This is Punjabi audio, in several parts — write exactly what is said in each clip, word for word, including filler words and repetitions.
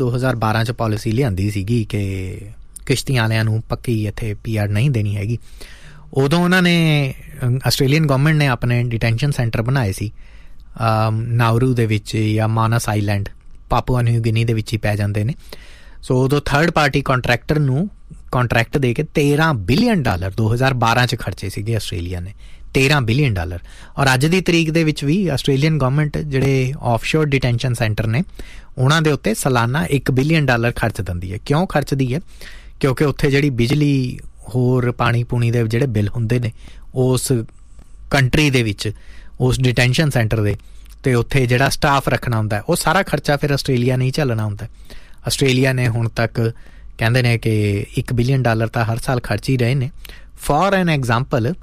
दो हज़ार बारह च पॉलिसी लिआंदी सीगी कि किश्तियां वालियां नूं पक्की इत्थे पी आर नहीं देनी हैगी। उदों उन्होंने आस्ट्रेलियन गौरमेंट ने अपने डिटेंशन सेंटर बनाए सी नाउरू दे विच या मानस आईलैंड, पापुआ न्यू गिनी दे विच ही पै जांदे ने। सो उदों थर्ड पार्टी कॉन्ट्रैक्टर नूं कॉन्ट्रैक्ट दे के तेरह बिलियन डॉलर दो हज़ार बारह च खर्चे सीगे आस्ट्रेलिया ने, तेरह बिलियन डॉलर। और अज दी तरीक दे विच भी आस्ट्रेलियन गौरमेंट जिहड़े ऑफशोर डिटेंशन सेंटर ने उन्हां दे उत्ते सालाना एक बिलियन डॉलर खर्च दिंदी है। क्यों खर्चदी है? क्योंकि उत्थे जिहड़ी बिजली होर पानी पूनी दे जिहड़े बिल हुंदे ने उस कंट्री दे विच उस डिटेंशन सेंटर दे ते उत्थे जिहड़ा स्टाफ रखना हुंदा है, वो सारा खर्चा फिर आस्ट्रेलिया नहीं झल्लना हुंदा। आस्ट्रेलिया ने हुण तक कहंदे ने कि एक बिलियन डॉलर तां हर साल खर्च ही रहे ने। For an example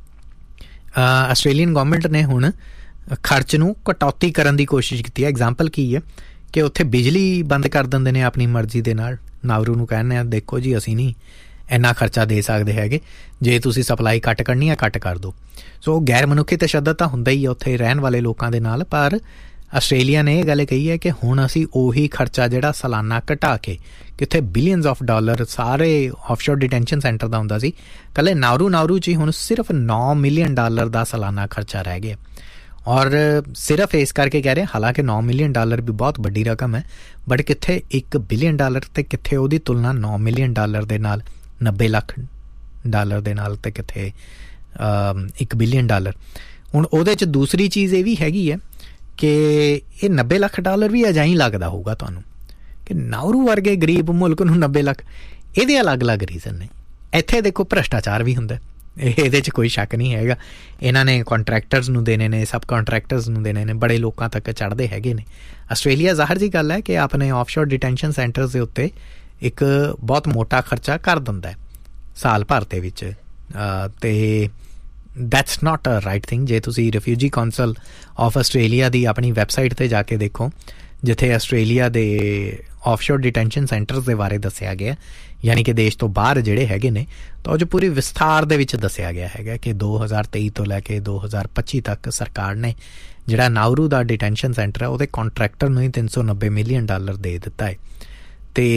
Australian government ने हुण खर्च नूं कटौती करन दी कोशिश कीती है। एग्जाम्पल की है कि उत्थे बिजली बंद कर दिंदे ने अपनी मर्जी दे नाल। नाउरू नूं कहने देखो जी असीं नहीं इन्ना खर्चा दे सकदे हैगे, जे तुसीं सप्लाई घट करनी है घट कर दो। सो गैर मनुखी तशद्दद तां हुंदा ही है उत्थे रहण वाले लोकां दे नाल, पर आस्ट्रेलिया ने ये गल कही है कि हुण असीं ओही खर्चा जिहड़ा सालाना घटा के कित्थे बिलियनस ऑफ डॉलर सारे ऑफशोर डिटेंशन सेंटर दा हुंदा सी, कल्ले नाउरू नाउरू च ही हुण सिर्फ नौ मिलियन डॉलर दा सालाना खर्चा रह गया। और सिर्फ इस करके कह रहे हैं, हालांकि नौ मिलियन डॉलर भी बहुत बड़ी रकम है, बट कित्थे एक बिलियन डॉलर ते कित्थे उहदी तुलना नौ मिलियन डॉलर दे नाल नब्बे लख डॉलर दे नाल ते कित्थे एक बिलियन डॉलर। हुण उहदे च दूसरी चीज़ ये भी हैगी है कि ये नब्बे लख डॉलर भी अजाई लगदा होगा तुहानूं कि नाउरू वर्गे गरीब मुल्क नूं नब्बे लख, इहदे अलग अलग रीजन ने। इत्थे देखो भ्रष्टाचार भी हुंदा, ਇਹਦੇ 'ਚ ਕੋਈ ਸ਼ੱਕ ਨਹੀਂ ਹੈਗਾ। ਇਹਨਾਂ ਨੇ ਕੰਟਰੈਕਟਰਸ ਨੂੰ ਦੇਣੇ ਨੇ, ਸਬ ਕੰਟਰੈਕਟਰਸ ਨੂੰ ਦੇਣੇ ਨੇ, ਬੜੇ ਲੋਕਾਂ ਤੱਕ ਚੜ੍ਹਦੇ ਹੈਗੇ ਨੇ। ਆਸਟ੍ਰੇਲੀਆ ਜ਼ਾਹਰ ਜੀ ਗੱਲ ਹੈ ਕਿ ਆਪਣੇ ਆਫਸ਼ੋਰ ਡਿਟੈਂਸ਼ਨ ਸੈਂਟਰਸ ਦੇ ਉੱਤੇ ਇੱਕ ਬਹੁਤ ਮੋਟਾ ਖਰਚਾ ਕਰ ਦਿੰਦਾ ਹੈ ਸਾਲ ਭਰ ਦੇ ਵਿੱਚ, ਅਤੇ that's not a right thing. ਜੇ ਤੁਸੀਂ ਰਿਫਿਊਜੀ ਕੌਂਸਲ ਆਫ ਆਸਟ੍ਰੇਲੀਆ ਦੀ ਆਪਣੀ ਵੈਬਸਾਈਟ 'ਤੇ ਜਾ ਕੇ ਦੇਖੋ, ਜਿੱਥੇ ਆਸਟ੍ਰੇਲੀਆ ਦੇ ਆਫਸ਼ੋਰ ਡਿਟੈਂਸ਼ਨ ਸੈਂਟਰਸ ਦੇ ਬਾਰੇ ਦੱਸਿਆ ਗਿਆ, ਯਾਨੀ ਕਿ ਦੇਸ਼ ਤੋਂ ਬਾਹਰ ਜਿਹੜੇ ਹੈਗੇ ਨੇ, ਤਾਂ ਉਹ 'ਚ ਪੂਰੀ ਵਿਸਥਾਰ ਦੇ ਵਿੱਚ ਦੱਸਿਆ ਗਿਆ ਹੈਗਾ ਕਿ ਦੋ ਹਜ਼ਾਰ ਤੇਈ ਤੋਂ ਲੈ ਕੇ ਦੋ ਹਜ਼ਾਰ ਪੱਚੀ ਤੱਕ ਸਰਕਾਰ ਨੇ ਜਿਹੜਾ ਨਾਉਰੂ ਦਾ ਡਿਟੈਂਸ਼ਨ ਸੈਂਟਰ ਹੈ ਉਹਦੇ ਕੰਟਰੈਕਟਰ ਨੂੰ ਹੀ ਤਿੰਨ ਸੌ ਨੱਬੇ ਮਿਲੀਅਨ ਡਾਲਰ ਦੇ ਦਿੱਤਾ ਹੈ। ਅਤੇ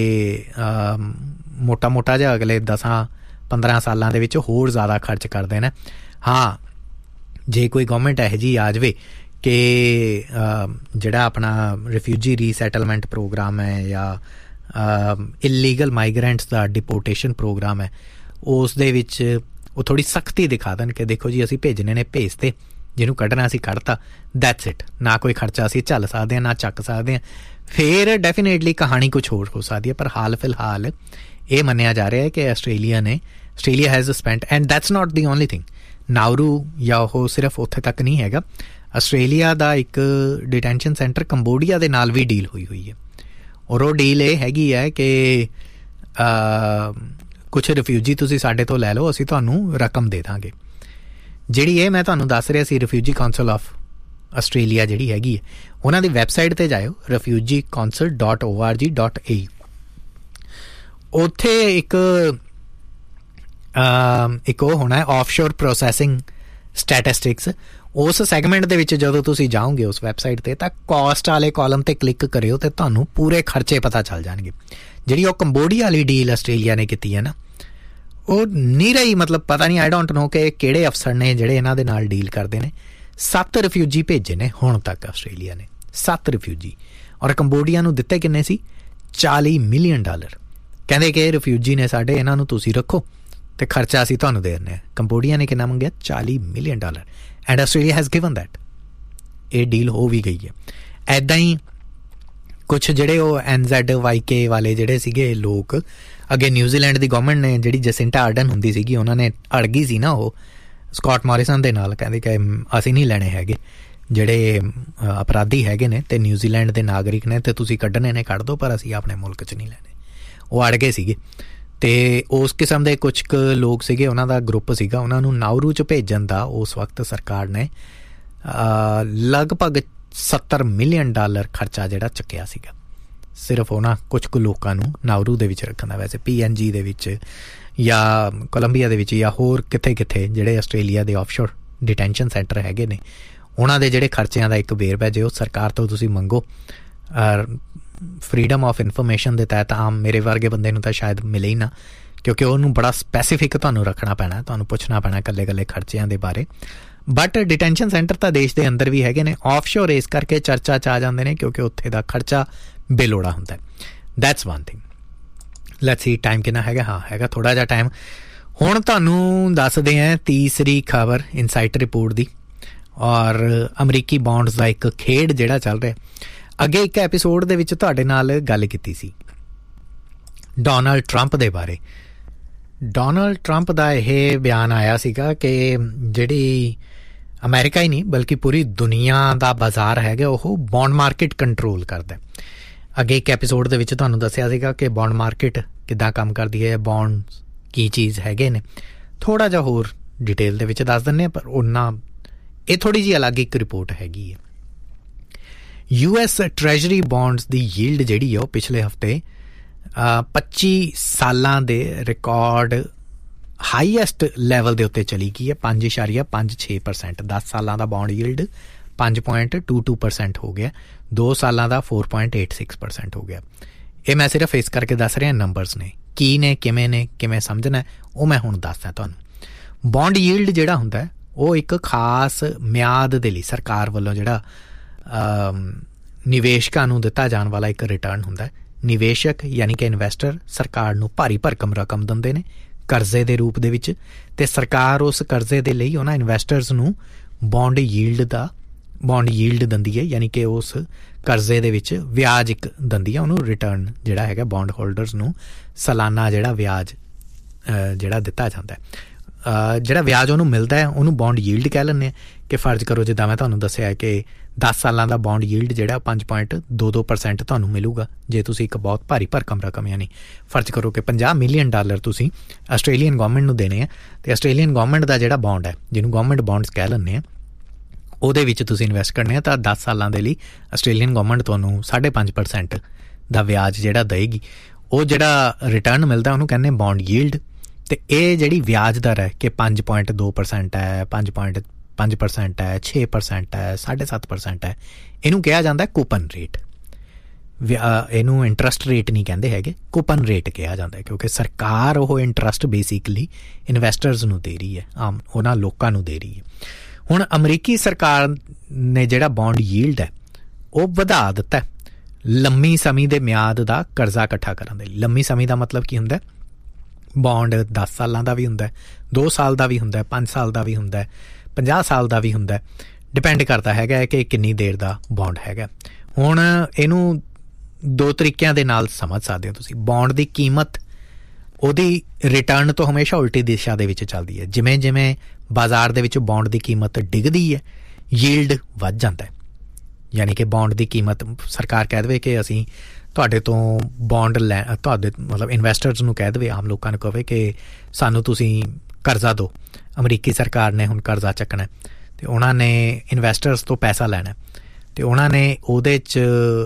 ਮੋਟਾ ਮੋਟਾ ਜਿਹਾ ਅਗਲੇ ਦਸਾਂ ਪੰਦਰਾਂ ਸਾਲਾਂ ਦੇ ਵਿੱਚ ਹੋਰ ਜ਼ਿਆਦਾ ਖਰਚ ਕਰਦੇ ਨੇ। ਹਾਂ, ਜੇ ਕੋਈ ਗੌਰਮੈਂਟ ਇਹੋ ਜਿਹੀ ਆ ਜਾਵੇ ਕਿ ਜਿਹੜਾ ਆਪਣਾ ਰਿਫਿਊਜੀ ਰੀਸੈਟਲਮੈਂਟ ਪ੍ਰੋਗਰਾਮ ਹੈ ਜਾਂ ਇਲੀਗਲ ਮਾਈਗਰੈਂਟਸ ਦਾ ਡਿਪੋਰਟੇਸ਼ਨ ਪ੍ਰੋਗਰਾਮ ਹੈ, ਉਸ ਦੇ ਵਿੱਚ ਉਹ ਥੋੜ੍ਹੀ ਸਖਤੀ ਦਿਖਾ ਦੇਣ ਕਿ ਦੇਖੋ ਜੀ ਅਸੀਂ ਭੇਜਣੇ ਨੇ ਭੇਜਤੇ, ਜਿਹਨੂੰ ਕੱਢਣਾ ਅਸੀਂ ਕੱਢਤਾ, ਦੈਟਸ ਇਟ। ਨਾ ਕੋਈ ਖਰਚਾ ਅਸੀਂ ਝੱਲ ਸਕਦੇ ਹਾਂ, ਨਾ ਚੱਕ ਸਕਦੇ ਹਾਂ, ਫਿਰ ਡੈਫੀਨੇਟਲੀ ਕਹਾਣੀ ਕੁਛ ਹੋਰ ਹੋ ਸਕਦੀ ਹੈ। ਪਰ ਹਾਲ ਫਿਲਹਾਲ ਇਹ ਮੰਨਿਆ ਜਾ ਰਿਹਾ ਹੈ ਕਿ ਆਸਟ੍ਰੇਲੀਆ ਨੇ Australia has spent, and that's not the only thing. ਨਾਉਰੂ ਜਾਂ ਉਹ ਸਿਰਫ ਉੱਥੇ ਤੱਕ ਨਹੀਂ ਹੈਗਾ, ਆਸਟ੍ਰੇਲੀਆ ਦਾ ਇੱਕ ਡਿਟੈਂਸ਼ਨ ਸੈਂਟਰ ਕੰਬੋਡੀਆ ਦੇ ਨਾਲ ਵੀ ਡੀਲ ਹੋਈ ਹੋਈ ਹੈ। ਔਰ ਉਹ ਡੀਲ ਇਹ ਹੈਗੀ ਹੈ ਕਿ ਕੁਛ ਰਿਫਿਊਜੀ ਤੁਸੀਂ ਸਾਡੇ ਤੋਂ ਲੈ ਲਓ, ਅਸੀਂ ਤੁਹਾਨੂੰ ਰਕਮ ਦੇ ਦਾਂਗੇ। ਜਿਹੜੀ ਇਹ ਮੈਂ ਤੁਹਾਨੂੰ ਦੱਸ ਰਿਹਾ ਸੀ ਰਿਫਿਊਜੀ ਕਾਉਂਸਲ ਆਫ ਆਸਟ੍ਰੇਲੀਆ ਜਿਹੜੀ ਹੈਗੀ ਹੈ, ਉਹਨਾਂ ਦੀ ਵੈਬਸਾਈਟ 'ਤੇ ਜਾਇਓ, refugee council dot O R ਜੀ ਡੋਟ ਏ ਯੂ। ਉੱਥੇ ਇੱਕ ਇੱਕ ਉਹ ਹੋਣਾ ਹੈ ਆਫਸ਼ੋਰ ਪ੍ਰੋਸੈਸਿੰਗ ਸਟੈਟਿਸਟਿਕਸ। ਉਸ ਸੈਗਮੈਂਟ ਦੇ ਵਿੱਚ ਜਦੋਂ ਤੁਸੀਂ ਜਾਓਗੇ ਉਸ ਵੈਬਸਾਈਟ 'ਤੇ, ਤਾਂ ਕੋਸਟ ਵਾਲੇ ਕਾਲਮ 'ਤੇ ਕਲਿੱਕ ਕਰਿਓ ਅਤੇ ਤੁਹਾਨੂੰ ਪੂਰੇ ਖਰਚੇ ਪਤਾ ਚੱਲ ਜਾਣਗੇ। ਜਿਹੜੀ ਉਹ ਕੰਬੋਡੀਆ ਵਾਲੀ ਡੀਲ ਆਸਟ੍ਰੇਲੀਆ ਨੇ ਕੀਤੀ ਹੈ ਨਾ, ਉਹ ਨੀਰਾ ਹੀ ਮਤਲਬ ਪਤਾ ਨਹੀਂ, ਆਈ ਡੋਂਟ ਨੋ ਕਿ ਕਿਹੜੇ ਅਫਸਰ ਨੇ ਜਿਹੜੇ ਇਹਨਾਂ ਦੇ ਨਾਲ ਡੀਲ ਕਰਦੇ ਨੇ। ਸੱਤ ਰਿਫਿਊਜੀ ਭੇਜੇ ਨੇ ਹੁਣ ਤੱਕ ਆਸਟ੍ਰੇਲੀਆ ਨੇ, ਸੱਤ ਰਿਫਿਊਜੀ। ਔਰ ਕੰਬੋਡੀਆ ਨੂੰ ਦਿੱਤੇ ਕਿੰਨੇ ਸੀ? ਚਾਲੀ ਮਿਲੀਅਨ ਡਾਲਰ। ਕਹਿੰਦੇ ਕਿ ਰਿਫਿਊਜੀ ਨੇ ਸਾਡੇ, ਇਹਨਾਂ ਨੂੰ ਤੁਸੀਂ ਰੱਖੋ ਅਤੇ ਖਰਚਾ ਅਸੀਂ ਤੁਹਾਨੂੰ ਦੇ ਦਿੰਦੇ ਹਾਂ। ਕੰਬੋਡੀਆ ਨੇ ਕਿੰਨਾ ਮੰਗਿਆ? ਚਾਲੀ million dollar, and Australia has given that. ਇਹ ਡੀਲ ਹੋ ਵੀ ਗਈ ਹੈ। ਇੱਦਾਂ ਹੀ ਕੁਛ ਜਿਹੜੇ ਉਹ ਐਨ ਜ਼ੈਡ ਵਾਈ ਕੇ ਵਾਲੇ ਜਿਹੜੇ ਸੀਗੇ ਲੋਕ, ਅੱਗੇ ਨਿਊਜ਼ੀਲੈਂਡ ਦੀ ਗੌਰਮੈਂਟ ਨੇ ਜਿਹੜੀ ਜਸਿੰਟਾ ਆਰਡਨ ਹੁੰਦੀ ਸੀਗੀ, ਉਹਨਾਂ ਨੇ ਅੜ ਗਈ ਸੀ ਨਾ ਉਹ ਸਕਾਟ ਮੋਰਿਸਨ ਦੇ ਨਾਲ, ਕਹਿੰਦੇ ਕਿ ਅਸੀਂ ਨਹੀਂ ਲੈਣੇ ਹੈਗੇ ਜਿਹੜੇ ਅਪਰਾਧੀ ਹੈਗੇ ਨੇ ਅਤੇ ਨਿਊਜ਼ੀਲੈਂਡ ਦੇ ਨਾਗਰਿਕ ਨੇ, ਅਤੇ ਤੁਸੀਂ ਕੱਢਣੇ ਨੇ ਕੱਢ ਦਿਓ, ਪਰ ਅਸੀਂ ਆਪਣੇ ਮੁਲਕ 'ਚ ਨਹੀਂ ਲੈਣੇ। ਉਹ ਅੜ ਗਏ ਸੀਗੇ। ਅਤੇ ਉਸ ਕਿਸਮ ਦੇ ਕੁਛ ਕੁ ਲੋਕ ਸੀਗੇ, ਉਹਨਾਂ ਦਾ ਗਰੁੱਪ ਸੀਗਾ, ਉਹਨਾਂ ਨੂੰ ਨਾਉਰੂ 'ਚ ਭੇਜਣ ਦਾ ਉਸ ਵਕਤ ਸਰਕਾਰ ਨੇ ਲਗਭਗ ਸੱਤਰ ਮਿਲੀਅਨ ਡਾਲਰ ਖਰਚਾ ਜਿਹੜਾ ਚੱਕਿਆ ਸੀਗਾ, ਸਿਰਫ ਉਹਨਾਂ ਕੁਛ ਕੁ ਲੋਕਾਂ ਨੂੰ ਨਾਉਰੂ ਦੇ ਵਿੱਚ ਰੱਖਣ ਦਾ। ਵੈਸੇ ਪੀ ਐਨ ਜੀ ਦੇ ਵਿੱਚ ਜਾਂ ਕੋਲੰਬੀਆ ਦੇ ਵਿੱਚ ਜਾਂ ਹੋਰ ਕਿੱਥੇ ਕਿੱਥੇ ਜਿਹੜੇ ਆਸਟ੍ਰੇਲੀਆ ਦੇ ਆਫਸ਼ੋਰ ਡਿਟੈਂਸ਼ਨ ਸੈਂਟਰ ਹੈਗੇ ਨੇ, ਉਹਨਾਂ ਦੇ ਜਿਹੜੇ ਖਰਚਿਆਂ ਦਾ ਇੱਕ ਵੇਰਵਾ ਜੇ ਉਹ ਸਰਕਾਰ ਤੋਂ ਤੁਸੀਂ ਮੰਗੋ, ਫਰੀडम ਆਫ ਇਨਫੋਰਮੇਸ਼ਨ ਦੇ ਤਹਿਤ ਆਮ ਮੇਰੇ ਵਰਗੇ ਬੰਦੇ ਨੂੰ ਤਾਂ ਸ਼ਾਇਦ ਮਿਲੇ ਹੀ ਨਾ, ਕਿਉਂਕਿ ਉਹਨੂੰ ਬੜਾ ਸਪੈਸੀਫਿਕ ਤੁਹਾਨੂੰ ਰੱਖਣਾ ਪੈਣਾ, ਤੁਹਾਨੂੰ ਪੁੱਛਣਾ ਪੈਣਾ ਇਕੱਲੇ ਇਕੱਲੇ ਖਰਚਿਆਂ ਦੇ ਬਾਰੇ। ਬਟ ਡਿਟੈਂਸ਼ਨ ਸੈਂਟਰ ਤਾਂ ਦੇਸ਼ ਦੇ ਅੰਦਰ ਵੀ ਹੈਗੇ ਨੇ, ਆਫਸ਼ੋਰ ਇਸ ਕਰਕੇ ਚਰਚਾ 'ਚ ਆ ਜਾਂਦੇ ਨੇ ਕਿਉਂਕਿ ਉੱਥੇ ਦਾ ਖਰਚਾ ਬੇਲੋੜਾ ਹੁੰਦਾ। That's one thing. Let's see time ਕਿੰਨਾ ਹੈਗਾ। ਹਾਂ ਹੈਗਾ ਥੋੜ੍ਹਾ ਜਿਹਾ ਟਾਈਮ। ਹੁਣ ਤੁਹਾਨੂੰ ਦੱਸਦੇ ਹਾਂ ਤੀਸਰੀ ਖਬਰ ਇਨਸਾਈਟ ਰਿਪੋਰਟ ਦੀ, ਔਰ ਅਮਰੀਕੀ ਬੌਂਡਸ ਦਾ ਇੱਕ ਖੇਡ ਜਿਹੜਾ ਚੱਲ ਰਿਹਾ। ਅੱਗੇ ਇੱਕ ਐਪੀਸੋਡ ਦੇ ਵਿੱਚ ਤੁਹਾਡੇ ਨਾਲ ਗੱਲ ਕੀਤੀ ਸੀ ਡੋਨਲਡ ਟਰੰਪ ਦੇ ਬਾਰੇ। ਡੋਨਲਡ ਟਰੰਪ ਦਾ ਇਹ ਬਿਆਨ ਆਇਆ ਸੀਗਾ ਕਿ ਜਿਹੜੀ ਅਮਰੀਕਾ ਹੀ ਨਹੀਂ ਬਲਕਿ ਪੂਰੀ ਦੁਨੀਆ ਦਾ ਬਾਜ਼ਾਰ ਹੈਗਾ ਉਹ ਬੌਂਡ ਮਾਰਕੀਟ ਕੰਟਰੋਲ ਕਰਦਾ। ਅੱਗੇ ਇੱਕ ਐਪੀਸੋਡ ਦੇ ਵਿੱਚ ਤੁਹਾਨੂੰ ਦੱਸਿਆ ਸੀਗਾ ਕਿ ਬੌਂਡ ਮਾਰਕੀਟ ਕਿੱਦਾਂ ਕੰਮ ਕਰਦੀ ਹੈ, ਬੌਂਡ ਕੀ ਚੀਜ਼ ਹੈਗੇ ਨੇ। ਥੋੜ੍ਹਾ ਜਿਹਾ ਹੋਰ ਡਿਟੇਲ ਦੇ ਵਿੱਚ ਦੱਸ ਦਿੰਦੇ ਹਾਂ, ਪਰ ਉਹਨਾਂ ਇਹ ਥੋੜ੍ਹੀ ਜਿਹੀ ਅਲੱਗ ਇੱਕ ਰਿਪੋਰਟ ਹੈਗੀ ਹੈ। ਯੂ ਐਸ ਟ੍ਰੈਜਰੀ ਬੌਂਡਸ ਦੀ ਯੀਲਡ ਜਿਹੜੀ ਹੈ ਉਹ ਪਿਛਲੇ ਹਫ਼ਤੇ ਪੱਚੀ ਸਾਲਾਂ ਦੇ ਰਿਕਾਰਡ ਹਾਈਐਸਟ ਲੈਵਲ ਦੇ ਉੱਤੇ ਚਲੀ ਗਈ ਹੈ। ਪੰਜ ਇਸ਼ਾਰੀਆ ਪੰਜ ਛੇ ਪਰਸੈਂਟ। ਦਸ ਸਾਲਾਂ ਦਾ ਬੌਂਡ ਯੀਲਡ ਪੰਜ ਪੁਆਇੰਟ ਟੂ ਟੂ ਪਰਸੈਂਟ ਹੋ ਗਿਆ, ਦੋ ਸਾਲਾਂ ਦਾ four point eight six percent ਹੋ ਗਿਆ। ਇਹ ਮੈਂ ਸਿਰਫ ਇਸ ਕਰਕੇ ਦੱਸ ਰਿਹਾ ਨੰਬਰਸ ਨੇ, ਕੀ ਨੇ ਕਿਵੇਂ ਨੇ ਕਿਵੇਂ ਸਮਝਣਾ ਉਹ ਮੈਂ ਹੁਣ ਦੱਸਦਾ ਤੁਹਾਨੂੰ। ਬੌਂਡ ਯੀਲਡ ਜਿਹੜਾ ਹੁੰਦਾ ਉਹ ਇੱਕ ਖਾਸ ਮਿਆਦ ਦੇ ਲਈ ਸਰਕਾਰ ਵੱਲੋਂ ਜਿਹੜਾ ਨਿਵੇਸ਼ਕਾਂ ਨੂੰ ਦਿੱਤਾ ਜਾਣ ਵਾਲਾ ਇੱਕ ਰਿਟਰਨ ਹੁੰਦਾ। ਨਿਵੇਸ਼ਕ ਯਾਨੀ ਕਿ ਇਨਵੈਸਟਰ ਸਰਕਾਰ ਨੂੰ ਭਾਰੀ ਭਰਕਮ ਰਕਮ ਦਿੰਦੇ ਨੇ ਕਰਜ਼ੇ ਦੇ ਰੂਪ ਦੇ ਵਿੱਚ, ਅਤੇ ਸਰਕਾਰ ਉਸ ਕਰਜ਼ੇ ਦੇ ਲਈ ਉਹਨਾਂ ਇਨਵੈਸਟਰਸ ਨੂੰ ਬੌਂਡ ਯੀਲਡ ਦਾ ਬੌਂਡ ਯੀਲਡ ਦਿੰਦੀ ਹੈ, ਯਾਨੀ ਕਿ ਉਸ ਕਰਜ਼ੇ ਦੇ ਵਿੱਚ ਵਿਆਜ ਇੱਕ ਦਿੰਦੀ ਹੈ। ਉਹਨੂੰ ਰਿਟਰਨ ਜਿਹੜਾ ਹੈਗਾ ਬੌਂਡ ਹੋਲਡਰਸ ਨੂੰ ਸਾਲਾਨਾ ਜਿਹੜਾ ਵਿਆਜ ਜਿਹੜਾ ਦਿੱਤਾ ਜਾਂਦਾ, ਜਿਹੜਾ ਵਿਆਜ ਉਹਨੂੰ ਮਿਲਦਾ ਹੈ ਉਹਨੂੰ ਬੌਂਡ ਯੀਲਡ ਕਹਿ ਲੈਂਦੇ ਹਾਂ। ਕਿ ਫਰਜ਼ ਕਰੋ ਜਿੱਦਾਂ ਮੈਂ ਤੁਹਾਨੂੰ ਦੱਸਿਆ ਕਿ ਦਸ ਸਾਲਾਂ ਦਾ ਬੌਂਡ ਯੀਲਡ ਜਿਹੜਾ ਪੰਜ ਪੁਆਇੰਟ ਦੋ ਦੋ ਪਰਸੈਂਟ ਤੁਹਾਨੂੰ ਮਿਲੂਗਾ ਜੇ ਤੁਸੀਂ ਇੱਕ ਬਹੁਤ ਭਾਰੀ ਭਰਕਮ ਰਕਮ ਯਾਨੀ ਫਰਜ਼ ਕਰੋ ਕਿ ਪੰਜਾਹ ਮਿਲੀਅਨ ਡਾਲਰ ਤੁਸੀਂ ਆਸਟ੍ਰੇਲੀਅਨ ਗੌਰਮੈਂਟ ਨੂੰ ਦੇਣੇ ਆ, ਅਤੇ ਆਸਟ੍ਰੇਲੀਅਨ ਗੌਰਮੈਂਟ ਦਾ ਜਿਹੜਾ ਬੌਂਡ ਹੈ ਜਿਹਨੂੰ ਗੌਰਮੈਂਟ ਬੌਂਡਸ ਕਹਿ ਲੈਂਦੇ ਹਾਂ ਉਹਦੇ ਵਿੱਚ ਤੁਸੀਂ ਇਨਵੈਸਟ ਕਰਨੇ ਆ, ਤਾਂ ਦਸ ਸਾਲਾਂ ਦੇ ਲਈ ਆਸਟ੍ਰੇਲੀਅਨ ਗੌਰਮੈਂਟ ਤੁਹਾਨੂੰ ਸਾਢੇ ਪੰਜ ਪਰਸੈਂਟ ਦਾ ਵਿਆਜ ਜਿਹੜਾ ਦੇਏਗੀ। ਉਹ ਜਿਹੜਾ ਰਿਟਰਨ ਮਿਲਦਾ ਉਹਨੂੰ ਕਹਿੰਦੇ ਬੌਂਡ ਯੀਲਡ। ਅਤੇ ਇਹ ਜਿਹੜੀ ਵਿਆਜ ਦਰ ਹੈ ਕਿ ਪੰਜ ਪੁਆਇੰਟ ਦੋ ਪਰਸੈਂਟ ਹੈ, ਪੰਜ ਪੁਆਇੰਟ ਪੰਜ ਪਰਸੈਂਟ ਹੈ, ਛੇ ਪਰਸੈਂਟ ਹੈ, ਸਾਢੇ ਸੱਤ ਪਰਸੈਂਟ ਹੈ, ਇਹਨੂੰ ਕਿਹਾ ਜਾਂਦਾ ਕੂਪਨ ਰੇਟ। ਇਹਨੂੰ ਇੰਟਰਸਟ ਰੇਟ ਨਹੀਂ ਕਹਿੰਦੇ ਹੈਗੇ, ਕੂਪਨ ਰੇਟ ਕਿਹਾ ਜਾਂਦਾ, ਕਿਉਂਕਿ ਸਰਕਾਰ ਉਹ ਇੰਟਰਸਟ ਬੇਸਿਕਲੀ ਇਨਵੈਸਟਰਸ ਨੂੰ ਦੇ ਰਹੀ ਹੈ, ਆਮ ਉਹਨਾਂ ਲੋਕਾਂ ਨੂੰ ਦੇ ਰਹੀ ਹੈ। ਹੁਣ ਅਮਰੀਕੀ ਸਰਕਾਰ ਨੇ ਜਿਹੜਾ ਬੌਂਡ ਯੀਲਡ ਹੈ ਉਹ ਵਧਾ ਦਿੱਤਾ ਲੰਮੀ ਸਮੇਂ ਦੇ ਮਿਆਦ ਦਾ ਕਰਜ਼ਾ ਇਕੱਠਾ ਕਰਨ ਦੇ ਲਈ। ਲੰਮੀ ਸਮੇਂ ਦਾ ਮਤਲਬ ਕੀ ਹੁੰਦਾ? ਬੌਂਡ ਦਸ ਸਾਲਾਂ ਦਾ ਵੀ ਹੁੰਦਾ, ਦੋ ਸਾਲ ਦਾ ਵੀ ਹੁੰਦਾ, ਪੰਜ ਸਾਲ ਦਾ ਵੀ ਹੁੰਦਾ, ਪੰਜਾਹ ਸਾਲ ਦਾ ਵੀ ਹੁੰਦਾ, ਡਿਪੈਂਡ ਕਰਦਾ ਹੈਗਾ ਕਿ ਕਿੰਨੀ ਦੇਰ ਦਾ ਬੌਂਡ ਹੈਗਾ। ਹੁਣ ਇਹਨੂੰ ਦੋ ਤਰੀਕਿਆਂ ਦੇ ਨਾਲ ਸਮਝ ਸਕਦੇ ਹੋ ਤੁਸੀਂ। ਬੌਂਡ ਦੀ ਕੀਮਤ ਉਹਦੀ ਰਿਟਰਨ ਤੋਂ ਹਮੇਸ਼ਾ ਉਲਟੀ ਦਿਸ਼ਾ ਦੇ ਵਿੱਚ ਚੱਲਦੀ ਹੈ। ਜਿਵੇਂ ਜਿਵੇਂ ਬਾਜ਼ਾਰ ਦੇ ਵਿੱਚ ਬੌਂਡ ਦੀ ਕੀਮਤ ਡਿੱਗਦੀ ਹੈ ਯੀਲਡ ਵੱਧ ਜਾਂਦਾ ਹੈ। ਯਾਨੀ ਕਿ ਬੌਂਡ ਦੀ ਕੀਮਤ ਸਰਕਾਰ ਕਹਿ ਦੇਵੇ ਕਿ ਅਸੀਂ ਤੁਹਾਡੇ ਤੋਂ ਬੌਂਡ ਲੈ ਤੁਹਾਡੇ ਮਤਲਬ ਇਨਵੈਸਟਰਸ ਨੂੰ ਕਹਿ ਦੇਵੇ, ਆਮ ਲੋਕਾਂ ਨੂੰ ਕਹੇ ਕਿ ਸਾਨੂੰ ਤੁਸੀਂ ਕਰਜ਼ਾ ਦਿਓ। ਅਮਰੀਕੀ ਸਰਕਾਰ ਨੇ ਹੁਣ ਕਰਜ਼ਾ ਚੱਕਣਾ ਅਤੇ ਉਹਨਾਂ ਨੇ ਇਨਵੈਸਟਰਸ ਤੋਂ ਪੈਸਾ ਲੈਣਾ ਅਤੇ ਉਹਨਾਂ ਨੇ ਉਹਦੇ 'ਚ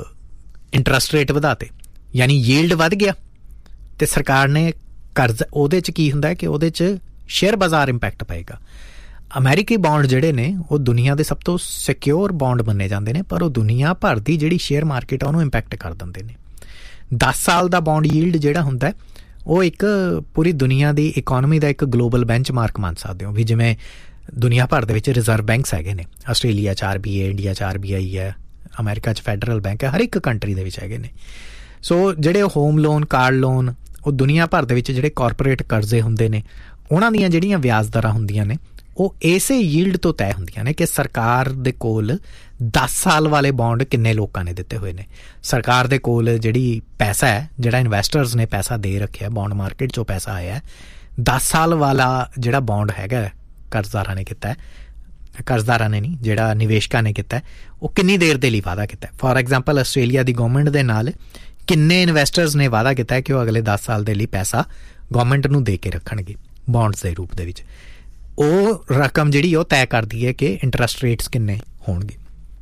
ਇੰਟਰਸਟ ਰੇਟ ਵਧਾਤੇ, ਯਾਨੀ ਯੀਲਡ ਵੱਧ ਗਿਆ ਅਤੇ ਸਰਕਾਰ ਨੇ ਕਰਜ਼ਾ ਉਹਦੇ 'ਚ ਕੀ ਹੁੰਦਾ ਕਿ ਉਹਦੇ 'ਚ ਸ਼ੇਅਰ ਬਾਜ਼ਾਰ ਇੰਪੈਕਟ ਪਏਗਾ। ਅਮਰੀਕੀ ਬੌਂਡ ਜਿਹੜੇ ਨੇ ਉਹ ਦੁਨੀਆ ਦੇ ਸਭ ਤੋਂ ਸਿਕਿਉਰ ਬੌਂਡ ਮੰਨੇ ਜਾਂਦੇ ਨੇ, ਪਰ ਉਹ ਦੁਨੀਆ ਭਰ ਦੀ ਜਿਹੜੀ ਸ਼ੇਅਰ ਮਾਰਕੀਟ ਆ ਉਹਨੂੰ ਇੰਪੈਕਟ ਕਰ ਦਿੰਦੇ ਨੇ। ਦਸ ਸਾਲ ਦਾ ਬੌਂਡ ਯੀਲਡ ਜਿਹੜਾ ਹੁੰਦਾ ਉਹ ਇੱਕ ਪੂਰੀ ਦੁਨੀਆ ਦੀ ਇਕੋਨਮੀ ਦਾ ਇੱਕ ਗਲੋਬਲ ਬੈਂਚਮਾਰਕ ਮੰਨ ਸਕਦੇ ਹੋ ਵੀ ਜਿਵੇਂ ਦੁਨੀਆ ਭਰ ਦੇ ਵਿੱਚ ਰਿਜ਼ਰਵ ਬੈਂਕਸ ਹੈਗੇ ਨੇ। ਆਸਟ੍ਰੇਲੀਆ 'ਚ ਆਰ ਬੀ ਆਈ, ਇੰਡੀਆ 'ਚ ਆਰ ਬੀ ਆਈ ਹੈ, ਅਮਰੀਕਾ 'ਚ ਫੈਡਰਲ ਬੈਂਕ ਹੈ, ਹਰ ਇੱਕ ਕੰਟਰੀ ਦੇ ਵਿੱਚ ਹੈਗੇ ਨੇ। ਸੋ ਜਿਹੜੇ ਹੋਮ ਲੋਨ, ਕਾਰ ਲੋਨ, ਉਹ ਦੁਨੀਆ ਭਰ ਦੇ ਵਿੱਚ ਜਿਹੜੇ ਕਾਰਪੋਰੇਟ ਕਰਜ਼ੇ ਹੁੰਦੇ ਨੇ ਉਹਨਾਂ ਦੀਆਂ ਜਿਹੜੀਆਂ ਵਿਆਜ ਦਰਾਂ ਹੁੰਦੀਆਂ ਨੇ ਉਹ ਇਸੇ ਯੀਲਡ ਤੋਂ ਤੈਅ ਹੁੰਦੀਆਂ ਨੇ ਕਿ ਸਰਕਾਰ ਦੇ ਕੋਲ ਦਸ ਸਾਲ ਵਾਲੇ ਬੌਂਡ ਕਿੰਨੇ ਲੋਕਾਂ ਨੇ ਦਿੱਤੇ ਹੋਏ ਨੇ। ਸਰਕਾਰ ਦੇ ਕੋਲ ਜਿਹੜੀ ਪੈਸਾ ਹੈ, ਜਿਹੜਾ ਇਨਵੈਸਟਰਸ ਨੇ ਪੈਸਾ ਦੇ ਰੱਖਿਆ, ਬੌਂਡ ਮਾਰਕੀਟ 'ਚੋਂ ਪੈਸਾ ਆਇਆ, ਦਸ ਸਾਲ ਵਾਲਾ ਜਿਹੜਾ ਬੌਂਡ ਹੈਗਾ ਕਰਜ਼ਦਾਰਾਂ ਨੇ ਕੀਤਾ, ਕਰਜ਼ਦਾਰਾਂ ਨੇ ਨਹੀਂ ਜਿਹੜਾ ਨਿਵੇਸ਼ਕਾਂ ਨੇ ਕੀਤਾ, ਉਹ ਕਿੰਨੀ ਦੇਰ ਦੇ ਲਈ ਵਾਅਦਾ ਕੀਤਾ। For example Australia the government ਦੇ ਨਾਲ ਕਿੰਨੇ ਇਨਵੈਸਟਰਸ ਨੇ ਵਾਅਦਾ ਕੀਤਾ ਕਿ ਉਹ ਅਗਲੇ ਦਸ ਸਾਲ ਦੇ ਲਈ ਪੈਸਾ ਗੌਰਮੈਂਟ ਨੂੰ ਦੇ ਕੇ ਰੱਖਣਗੇ ਬੌਂਡਸ ਦੇ ਰੂਪ ਦੇ ਵਿੱਚ। ਉਹ ਰਕਮ ਜਿਹੜੀ ਉਹ ਤੈਅ ਕਰਦੀ ਹੈ ਕਿ ਇੰਟਰਸਟ ਰੇਟਸ ਕਿੰਨੇ ਹੋਣਗੇ।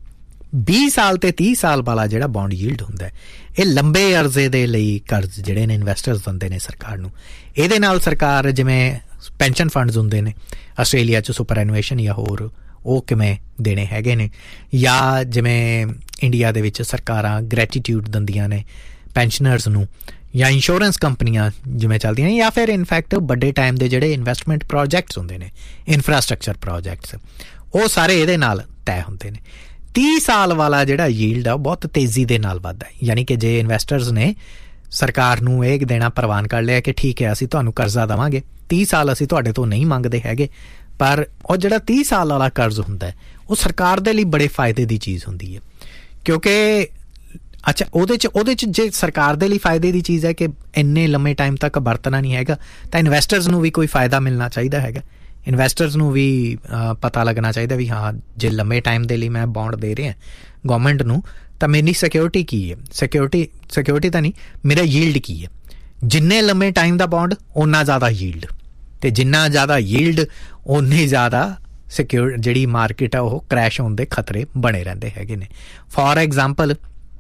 ਵੀਹ ਸਾਲ ਤੇ ਤੀਹ ਸਾਲ ਵਾਲਾ ਜਿਹੜਾ ਬੌਂਡ ਯੀਲਡ ਹੁੰਦਾ ਇਹ ਲੰਬੇ ਅਰਜ਼ੇ ਦੇ ਲਈ ਕਰਜ਼ ਜਿਹੜੇ ਨੇ ਇਨਵੈਸਟਰਸ ਦਿੰਦੇ ਨੇ ਸਰਕਾਰ ਨੂੰ। ਇਹਦੇ ਨਾਲ ਸਰਕਾਰ ਜਿਵੇਂ ਪੈਨਸ਼ਨ ਫੰਡਸ ਹੁੰਦੇ ਨੇ ਆਸਟ੍ਰੇਲੀਆ 'ਚ ਸੁਪਰ ਐਨੂਏਸ਼ਨ ਜਾਂ ਹੋਰ ਉਹ ਕਿਵੇਂ ਦੇਣੇ ਹੈਗੇ ਨੇ, ਜਾਂ ਜਿਵੇਂ ਇੰਡੀਆ ਦੇ ਵਿੱਚ ਸਰਕਾਰਾਂ ਗ੍ਰੈਟੀਟਿਊਡ ਦਿੰਦੀਆਂ ਨੇ ਪੈਨਸ਼ਨਰਸ ਨੂੰ, ਜਾਂ ਇੰਸ਼ੋਰੈਂਸ ਕੰਪਨੀਆਂ ਜਿਵੇਂ ਚੱਲਦੀਆਂ, ਜਾਂ ਫਿਰ ਇਨਫੈਕਟ ਵੱਡੇ ਟਾਈਮ ਦੇ ਜਿਹੜੇ ਇਨਵੈਸਟਮੈਂਟ ਪ੍ਰੋਜੈਕਟਸ ਹੁੰਦੇ ਨੇ, ਇਨਫਰਾਸਟਰਕਚਰ ਪ੍ਰੋਜੈਕਟਸ, ਉਹ ਸਾਰੇ ਇਹਦੇ ਨਾਲ ਤੈਅ ਹੁੰਦੇ ਨੇ। ਤੀਹ ਸਾਲ ਵਾਲਾ ਜਿਹੜਾ ਯੀਲਡ ਆ ਉਹ ਬਹੁਤ ਤੇਜ਼ੀ ਦੇ ਨਾਲ ਵੱਧਦਾ ਹੈ। ਯਾਨੀ ਕਿ ਜੇ ਇਨਵੈਸਟਰਸ ਨੇ ਸਰਕਾਰ ਨੂੰ ਇਹ ਦੇਣਾ ਪ੍ਰਵਾਨ ਕਰ ਲਿਆ ਕਿ ਠੀਕ ਹੈ ਅਸੀਂ ਤੁਹਾਨੂੰ ਕਰਜ਼ਾ ਦੇਵਾਂਗੇ, ਤੀਹ ਸਾਲ ਅਸੀਂ ਤੁਹਾਡੇ ਤੋਂ ਨਹੀਂ ਮੰਗਦੇ ਹੈਗੇ, ਪਰ ਉਹ ਜਿਹੜਾ ਤੀਹ ਸਾਲ ਵਾਲਾ ਕਰਜ਼ ਹੁੰਦਾ ਉਹ ਸਰਕਾਰ ਦੇ ਲਈ ਬੜੇ ਫਾਇਦੇ ਦੀ ਚੀਜ਼ ਹੁੰਦੀ ਹੈ। ਕਿਉਂਕਿ ਅੱਛਾ ਉਹਦੇ 'ਚ ਉਹਦੇ 'ਚ ਜੇ ਸਰਕਾਰ ਦੇ ਲਈ ਫਾਇਦੇ ਦੀ ਚੀਜ਼ ਹੈ ਕਿ ਇੰਨੇ ਲੰਮੇ ਟਾਈਮ ਤੱਕ ਵਰਤਣਾ ਨਹੀਂ ਹੈਗਾ, ਤਾਂ ਇਨਵੈਸਟਰਸ ਨੂੰ ਵੀ ਕੋਈ ਫਾਇਦਾ ਮਿਲਣਾ ਚਾਹੀਦਾ ਹੈਗਾ। ਇਨਵੈਸਟਰਸ ਨੂੰ ਵੀ ਪਤਾ ਲੱਗਣਾ ਚਾਹੀਦਾ ਵੀ ਹਾਂ ਜੇ ਲੰਮੇ ਟਾਈਮ ਦੇ ਲਈ ਮੈਂ ਬੌਂਡ ਦੇ ਰਿਹਾ ਗੌਰਮੈਂਟ ਨੂੰ, ਤਾਂ ਮੇਰੀ ਸਿਕਿਉਰਿਟੀ ਕੀ ਹੈ, ਸਿਕਿਉਰਿਟੀ ਸਿਕਿਉਰਿਟੀ ਤਾਂ ਨਹੀਂ, ਮੇਰਾ ਯੀਲਡ ਕੀ ਹੈ। ਜਿੰਨੇ ਲੰਮੇ ਟਾਈਮ ਦਾ ਬੌਂਡ ਓਨਾ ਜ਼ਿਆਦਾ ਯੀਲਡ, ਅਤੇ ਜਿੰਨਾ ਜ਼ਿਆਦਾ ਯੀਲਡ ਓਨੀ ਜ਼ਿਆਦਾ ਸਿਕਿਉਰ ਜਿਹੜੀ ਮਾਰਕੀਟ ਆ ਉਹ ਕਰੈਸ਼ ਹੋਣ ਦੇ ਖਤਰੇ ਬਣੇ ਰਹਿੰਦੇ ਹੈਗੇ ਨੇ। ਫੋਰ ਐਗਜ਼ਾਮਪਲ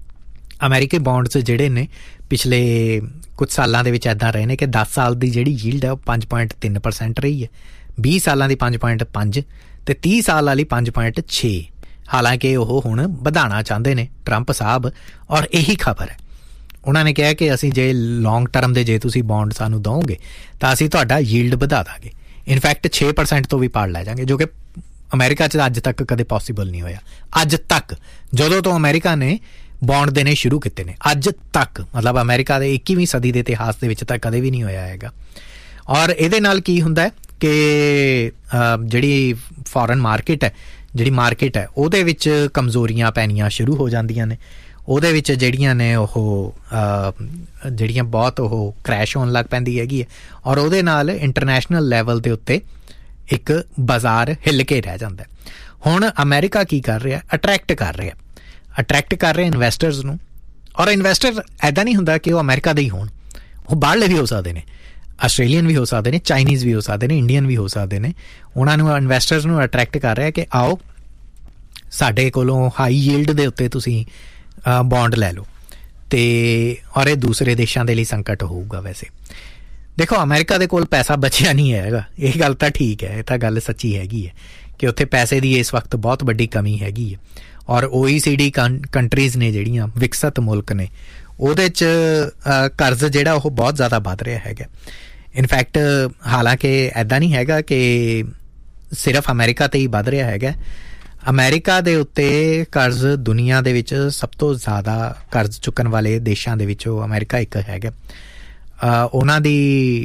ਅਮਰੀਕੀ ਬੌਂਡਸ ਜਿਹੜੇ ਨੇ ਪਿਛਲੇ ਕੁਛ ਸਾਲਾਂ ਦੇ ਵਿੱਚ ਇੱਦਾਂ ਰਹੇ ਨੇ ਕਿ ਦਸ ਸਾਲ ਦੀ ਜਿਹੜੀ ਯੀਲਡ ਹੈ ਉਹ ਪੰਜ ਪੁਆਇੰਟ ਤਿੰਨ ਪਰਸੈਂਟ ਰਹੀ ਹੈ, ਵੀਹ ਸਾਲਾਂ ਦੀ ਪੰਜ ਪੁਆਇੰਟ ਪੰਜ ਅਤੇ ਤੀਹ ਸਾਲ ਵਾਲੀ ਪੰਜ ਪੁਆਇੰਟ ਛੇ। ਹਾਲਾਂਕਿ ਉਹ ਹੁਣ ਵਧਾਉਣਾ ਚਾਹੁੰਦੇ ਨੇ ਟਰੰਪ ਸਾਹਿਬ, ਔਰ ਇਹੀ ਖਬਰ ਹੈ। ਉਹਨਾਂ ਨੇ ਕਿਹਾ ਕਿ ਅਸੀਂ ਜੇ ਲੌਂਗ ਟਰਮ ਦੇ ਜੇ ਤੁਸੀਂ ਬੌਂਡ ਸਾਨੂੰ ਦਿਓਗੇ ਤਾਂ ਅਸੀਂ ਤੁਹਾਡਾ ਯੀਲਡ ਵਧਾ ਦਾਂਗੇ, ਇਨਫੈਕਟ ਛੇ ਪਰਸੈਂਟ ਤੋਂ ਵੀ ਪਾਰ ਲੈ ਜਾਵਾਂਗੇ, ਜੋ ਕਿ ਅਮਰੀਕਾ 'ਚ ਅੱਜ ਤੱਕ ਕਦੇ ਪੋਸੀਬਲ ਨਹੀਂ ਹੋਇਆ। ਅੱਜ ਤੱਕ ਜਦੋਂ ਤੋਂ ਅਮਰੀਕਾ ਨੇ ਬੌਂਡ ਦੇਣੇ ਸ਼ੁਰੂ ਕੀਤੇ ਨੇ, ਅੱਜ ਤੱਕ, ਮਤਲਬ ਅਮਰੀਕਾ ਦੇ ਇੱਕੀਵੀਂ ਸਦੀ ਦੇ ਇਤਿਹਾਸ ਦੇ ਵਿੱਚ ਤਾਂ ਕਦੇ ਵੀ ਨਹੀਂ ਹੋਇਆ ਹੈਗਾ। ਔਰ ਇਹਦੇ ਨਾਲ ਕੀ ਹੁੰਦਾ ਹੈ ਕਿ ਜਿਹੜੀ ਫੋਰਨ ਮਾਰਕੀਟ ਹੈ, ਜਿਹੜੀ ਮਾਰਕੀਟ ਹੈ ਉਹਦੇ ਵਿੱਚ ਕਮਜ਼ੋਰੀਆਂ ਪੈਣੀਆਂ ਸ਼ੁਰੂ ਹੋ ਜਾਂਦੀਆਂ ਨੇ, ਉਹਦੇ ਵਿੱਚ ਜਿਹੜੀਆਂ ਨੇ ਉਹ ਜਿਹੜੀਆਂ ਬਹੁਤ ਉਹ ਕਰੈਸ਼ ਹੋਣ ਲੱਗ ਪੈਂਦੀ ਹੈਗੀ ਹੈ, ਔਰ ਉਹਦੇ ਨਾਲ ਇੰਟਰਨੈਸ਼ਨਲ ਲੈਵਲ ਦੇ ਉੱਤੇ ਇੱਕ ਬਾਜ਼ਾਰ ਹਿੱਲ ਕੇ ਰਹਿ ਜਾਂਦਾ। ਹੁਣ ਅਮਰੀਕਾ ਕੀ ਕਰ ਰਿਹਾ, ਅਟਰੈਕਟ ਕਰ ਰਿਹਾ ਅਟਰੈਕਟ ਕਰ ਰਿਹਾ ਇਨਵੈਸਟਰਸ ਨੂੰ, ਔਰ ਇਨਵੈਸਟਰ ਇੱਦਾਂ ਨਹੀਂ ਹੁੰਦਾ ਕਿ ਉਹ ਅਮਰੀਕਾ ਦੇ ਹੀ ਹੋਣ, ਉਹ ਬਾਹਰਲੇ ਵੀ ਹੋ ਸਕਦੇ ਨੇ, ਆਸਟ੍ਰੇਲੀਅਨ ਵੀ ਹੋ ਸਕਦੇ ਨੇ, ਚਾਈਨੀਜ਼ ਵੀ ਹੋ ਸਕਦੇ ਨੇ, ਇੰਡੀਅਨ ਵੀ ਹੋ ਸਕਦੇ ਨੇ। ਉਹਨਾਂ ਨੂੰ ਇਨਵੈਸਟਰਸ ਨੂੰ ਅਟਰੈਕਟ ਕਰ ਰਿਹਾ ਕਿ ਆਓ ਸਾਡੇ ਕੋਲੋਂ ਹਾਈ ਯੀਲਡ ਦੇ ਉੱਤੇ ਤੁਸੀਂ ਬੌਂਡ ਲੈ ਲਓ, ਅਤੇ ਔਰ ਇਹ ਦੂਸਰੇ ਦੇਸ਼ਾਂ ਦੇ ਲਈ ਸੰਕਟ ਹੋਊਗਾ। ਵੈਸੇ ਦੇਖੋ ਅਮਰੀਕਾ ਦੇ ਕੋਲ ਪੈਸਾ ਬਚਿਆ ਨਹੀਂ ਹੈਗਾ, ਇਹ ਗੱਲ ਤਾਂ ਠੀਕ ਹੈ, ਇਹ ਤਾਂ ਗੱਲ ਸੱਚੀ ਹੈਗੀ ਹੈ ਕਿ ਉੱਥੇ ਪੈਸੇ ਦੀ ਇਸ ਵਕਤ ਬਹੁਤ ਵੱਡੀ ਕਮੀ ਹੈਗੀ ਹੈ। ਔਰ ਓ ਈ ਸੀ ਡੀ ਕੰ ਕੰਟਰੀਜ਼ ਨੇ ਜਿਹੜੀਆਂ ਵਿਕਸਿਤ ਮੁਲਕ ਨੇ, ਉਹਦੇ 'ਚ ਕਰਜ਼ ਜਿਹੜਾ ਉਹ ਬਹੁਤ ਜ਼ਿਆਦਾ ਵੱਧ ਰਿਹਾ ਹੈਗਾ। ਇਨਫੈਕਟ ਹਾਲਾਂਕਿ ਇੱਦਾਂ ਨਹੀਂ ਹੈਗਾ ਕਿ ਸਿਰਫ ਅਮਰੀਕਾ 'ਤੇ ਹੀ ਵੱਧ ਰਿਹਾ ਹੈਗਾ, ਅਮਰੀਕਾ ਦੇ ਉੱਤੇ ਕਰਜ਼ ਦੁਨੀਆ ਦੇ ਵਿੱਚ ਸਭ ਤੋਂ ਜ਼ਿਆਦਾ ਕਰਜ਼ ਚੁੱਕਣ ਵਾਲੇ ਦੇਸ਼ਾਂ ਦੇ ਵਿੱਚੋਂ ਅਮਰੀਕਾ ਇੱਕ ਹੈਗਾ। ਉਹਨਾਂ ਦੀ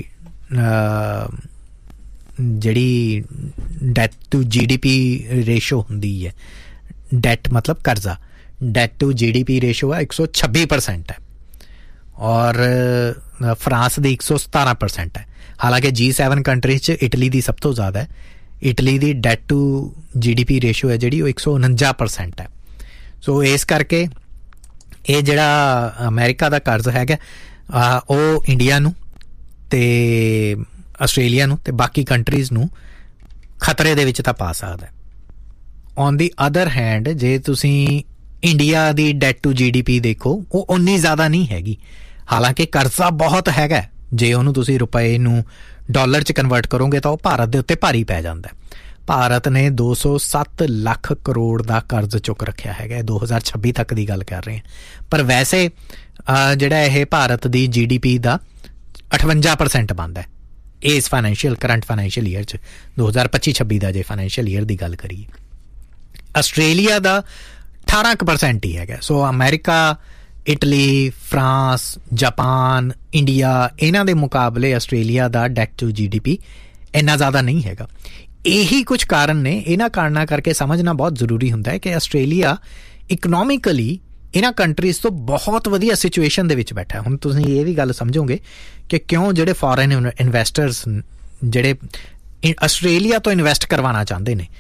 ਜਿਹੜੀ ਡੈਟ ਟੂ ਜੀ ਡੀ ਪੀ ਰੇਸ਼ੋ ਹੁੰਦੀ ਹੈ, ਡੈਟ ਮਤਲਬ ਕਰਜ਼ਾ, ਡੈਟ ਟੂ ਜੀ ਡੀ ਪੀ ਰੇਸ਼ੋ ਹੈ ਇੱਕ ਸੌ ਛੱਬੀ ਪਰਸੈਂਟ ਹੈ, ਔਰ ਫਰਾਂਸ ਦੀ ਇੱਕ ਸੌ ਸਤਾਰਾਂ ਪਰਸੈਂਟ ਹੈ। ਹਾਲਾਂਕਿ ਜੀ ਸੈਵਨ ਕੰਟਰੀਜ਼ 'ਚ ਇਟਲੀ ਦੀ ਸਭ ਤੋਂ ਜ਼ਿਆਦਾ ਹੈ, ਇਟਲੀ ਦੀ ਡੈਟ ਟੂ ਜੀ ਡੀ ਪੀ ਰੇਸ਼ੋ ਹੈ ਜਿਹੜੀ ਉਹ ਇੱਕ ਸੌ ਉਣੰਜਾ ਪਰਸੈਂਟ ਹੈ। ਸੋ ਇਸ ਕਰਕੇ ਇਹ ਜਿਹੜਾ ਅਮਰੀਕਾ ਦਾ ਕਰਜ਼ ਹੈਗਾ ਉਹ ਇੰਡੀਆ ਨੂੰ ਅਤੇ ਆਸਟ੍ਰੇਲੀਆ ਨੂੰ ਅਤੇ ਬਾਕੀ ਕੰਟਰੀਜ਼ ਨੂੰ ਖਤਰੇ ਦੇ ਵਿੱਚ ਤਾਂ ਪਾ ਸਕਦਾ। ਔਨ ਦੀ ਅਦਰ ਹੈਂਡ ਜੇ ਤੁਸੀਂ ਇੰਡੀਆ ਦੀ ਡੈਟ ਟੂ ਜੀ ਡੀ ਪੀ ਦੇਖੋ, ਉਹ ਉਨੀ ਜ਼ਿਆਦਾ ਨਹੀਂ ਹੈਗੀ। ਹਾਲਾਂਕਿ ਕਰਜ਼ਾ ਬਹੁਤ ਹੈਗਾ, ਜੇ ਉਹਨੂੰ ਤੁਸੀਂ ਰੁਪਏ ਨੂੰ ਡਾਲਰ 'ਚ ਕਨਵਰਟ ਕਰੋਗੇ ਤਾਂ ਉਹ ਭਾਰਤ ਦੇ ਉੱਤੇ ਭਾਰੀ ਪੈ ਜਾਂਦਾ। ਭਾਰਤ ਨੇ ਦੋ ਸੌ ਸੱਤ ਲੱਖ ਕਰੋੜ ਦਾ ਕਰਜ਼ ਚੁੱਕ ਰੱਖਿਆ ਹੈਗਾ, ਦੋ ਹਜ਼ਾਰ ਛੱਬੀ ਤੱਕ ਦੀ ਗੱਲ ਕਰ ਰਹੇ ਹਾਂ। ਪਰ ਵੈਸੇ ਜਿਹੜਾ ਇਹ ਭਾਰਤ ਦੀ ਜੀ ਡੀ ਪੀ ਦਾ ਅਠਵੰਜਾ ਪਰਸੈਂਟ ਬਣਦਾ ਇਸ ਫਾਈਨੈਂਸ਼ੀਅਲ ਕਰੰਟ ਫਾਈਨੈਂਸ਼ੀਅਲ ਈਅਰ 'ਚ, ਦੋ ਹਜ਼ਾਰ ਪੱਚੀ ਛੱਬੀ ਦਾ ਜੇ ਫਾਈਨੈਂਸ਼ੀਅਲ ਈਅਰ ਦੀ ਗੱਲ ਕਰੀਏ। ਆਸਟ੍ਰੇਲੀਆ ਦਾ ਅਠਾਰਾਂ ਕੁ ਪਰਸੈਂਟ ਹੀ ਹੈਗਾ। ਸੋ America, Italy, France, Japan, India, ਇਹਨਾਂ ਦੇ ਮੁਕਾਬਲੇ ਆਸਟ੍ਰੇਲੀਆ ਦਾ ਡੈਟ ਟੂ ਜੀ ਡੀ ਪੀ ਇੰਨਾ ਜ਼ਿਆਦਾ ਨਹੀਂ ਹੈਗਾ। ਇਹੀ ਕੁਝ ਕਾਰਨ ਨੇ, ਇਹਨਾਂ ਕਾਰਨਾਂ ਕਰਕੇ ਸਮਝਣਾ ਬਹੁਤ ਜ਼ਰੂਰੀ ਹੁੰਦਾ ਹੈ ਕਿ ਆਸਟ੍ਰੇਲੀਆ ਇਕਨੋਮਿਕਲੀ ਇਹਨਾਂ ਕੰਟਰੀਜ਼ ਤੋਂ ਬਹੁਤ ਵਧੀਆ ਸਿਚੁਏਸ਼ਨ ਦੇ ਵਿੱਚ ਬੈਠਾ। ਹੁਣ ਤੁਸੀਂ ਇਹ ਵੀ ਗੱਲ ਸਮਝੋਗੇ ਕਿ ਕਿਉਂ ਜਿਹੜੇ ਫੋਰਨ ਇਨਵੈਸਟਰਸ ਜਿਹੜੇ ਆਸਟ੍ਰੇਲੀਆ ਤੋਂ ਇਨਵੈਸਟ ਕਰਵਾਉਣਾ ਚਾਹੁੰਦੇ ਨੇ